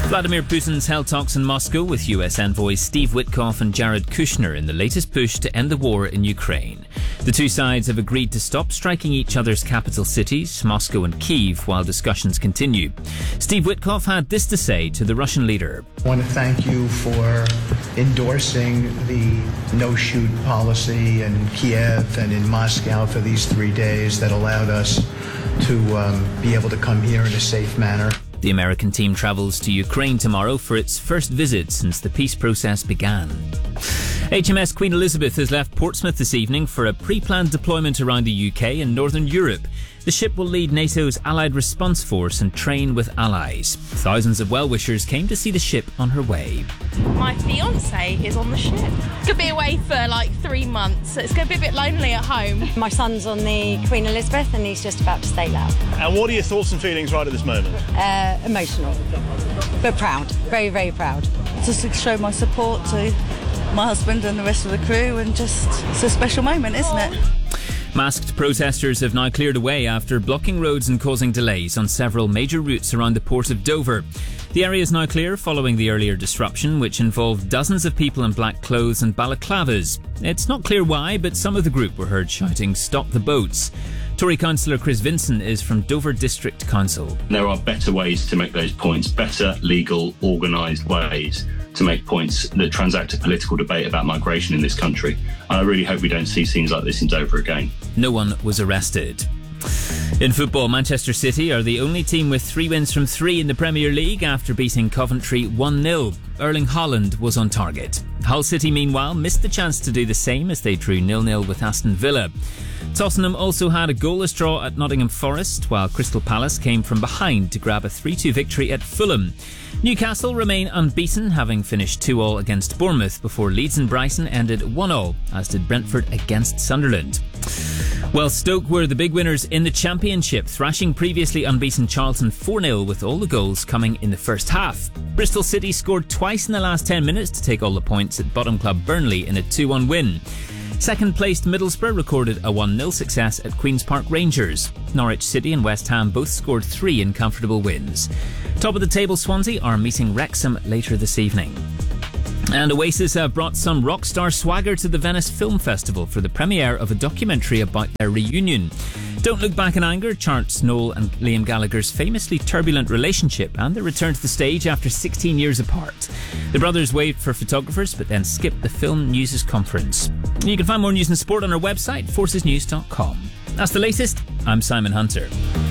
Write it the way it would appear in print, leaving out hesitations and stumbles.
Vladimir Putin's held talks in Moscow with US envoys Steve Witkoff and Jared Kushner in the latest push to end the war in Ukraine. The two sides have agreed to stop striking each other's capital cities, Moscow and Kyiv, while discussions continue. Steve Witkoff had this to say to the Russian leader. I want to thank you for endorsing the no-shoot policy in Kiev and in Moscow for these 3 days that allowed us to be able to come here in a safe manner. The American team travels to Ukraine tomorrow for its first visit since the peace process began. HMS Queen Elizabeth has left Portsmouth this evening for a pre-planned deployment around the UK and Northern Europe. The ship will lead NATO's Allied Response Force and train with allies. Thousands of well-wishers came to see the ship on her way. My fiancé is on the ship. Could be away for like 3 months, so it's going to be a bit lonely at home. My son's on the Queen Elizabeth and he's just about to sail out. And what are your thoughts and feelings right at this moment? Emotional, but proud, very, very proud. Just to show my support to my husband and the rest of the crew, and just, it's a special moment, isn't it? Masked protesters have now cleared away after blocking roads and causing delays on several major routes around the port of Dover. The area is now clear following the earlier disruption, which involved dozens of people in black clothes and balaclavas. It's not clear why, but some of the group were heard shouting, "Stop the boats." Tory councillor Chris Vinson is from Dover District Council. There are better ways to make those points, better, legal, organised ways to make points that transact a political debate about migration in this country. And I really hope we don't see scenes like this in Dover again. No one was arrested. In football, Manchester City are the only team with 3 wins from 3 in the Premier League after beating Coventry 1-0. Erling Haaland was on target. Hull City, meanwhile, missed the chance to do the same as they drew 0-0 with Aston Villa. Tottenham also had a goalless draw at Nottingham Forest, while Crystal Palace came from behind to grab a 3-2 victory at Fulham. Newcastle remain unbeaten, having finished 2-2 against Bournemouth before Leeds and Brighton ended 1-1, as did Brentford against Sunderland. Well, Stoke were the big winners in the Championship, thrashing previously unbeaten Charlton 4-0 with all the goals coming in the first half. Bristol City scored twice in the last 10 minutes to take all the points at bottom club Burnley in a 2-1 win. Second-placed Middlesbrough recorded a 1-0 success at Queen's Park Rangers. Norwich City and West Ham both scored 3 in comfortable wins. Top of the table Swansea are meeting Wrexham later this evening. And Oasis have brought some rock star swagger to the Venice Film Festival for the premiere of a documentary about their reunion. Don't Look Back in Anger charts Noel and Liam Gallagher's famously turbulent relationship and their return to the stage after 16 years apart. The brothers waved for photographers but then skipped the film news conference. You can find more news and sport on our website, forcesnews.com. That's the latest. I'm Simon Hunter.